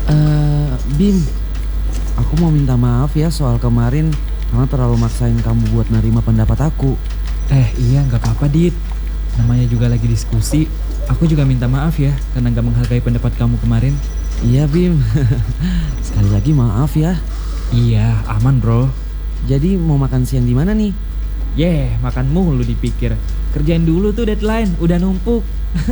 Bim, aku mau minta maaf ya soal kemarin karena terlalu maksain kamu buat nerima pendapat aku. Iya nggak apa-apa Dit. Namanya juga lagi diskusi. Aku juga minta maaf ya karena nggak menghargai pendapat kamu kemarin. Iya Bim, sekali lagi maaf ya. Iya aman bro. Jadi mau makan siang di mana nih? Makan mulu dipikir. Kerjain dulu tuh deadline, udah numpuk.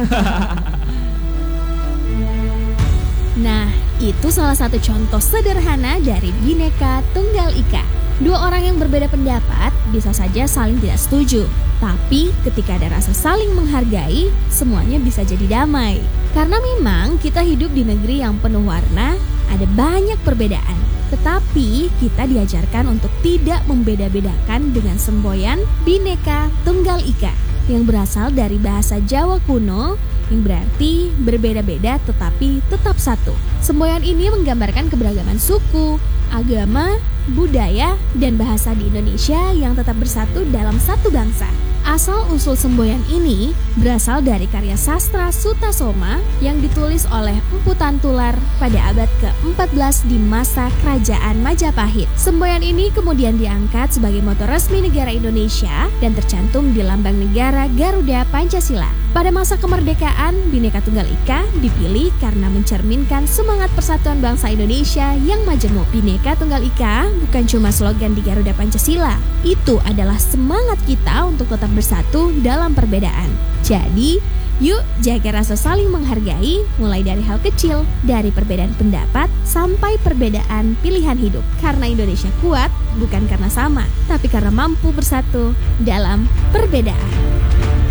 Nah, itu salah satu contoh sederhana dari Bhinneka Tunggal Ika. Dua orang yang berbeda pendapat bisa saja saling tidak setuju. Tapi ketika ada rasa saling menghargai, semuanya bisa jadi damai. Karena memang kita hidup di negeri yang penuh warna, ada banyak perbedaan. Tetapi kita diajarkan untuk tidak membeda-bedakan dengan semboyan Bhinneka Tunggal Ika yang berasal dari bahasa Jawa kuno yang berarti berbeda-beda tetapi tetap satu. Semboyan ini menggambarkan keberagaman suku, agama, budaya, dan bahasa di Indonesia yang tetap bersatu dalam satu bangsa. Asal-usul semboyan ini berasal dari karya sastra Sutasoma yang ditulis oleh Empu Tantular pada abad ke-14 di masa Kerajaan Majapahit. Semboyan ini kemudian diangkat sebagai moto resmi negara Indonesia dan tercantum di lambang negara Garuda Pancasila. Pada masa kemerdekaan, Bhinneka Tunggal Ika dipilih karena mencerminkan semangat persatuan bangsa Indonesia yang majemuk. Bhinneka Tunggal Ika bukan cuma slogan di Garuda Pancasila, itu adalah semangat kita untuk tetap bersatu dalam perbedaan. Jadi, yuk jaga rasa saling menghargai mulai dari hal kecil, dari perbedaan pendapat sampai perbedaan pilihan hidup. Karena Indonesia kuat bukan karena sama, tapi karena mampu bersatu dalam perbedaan.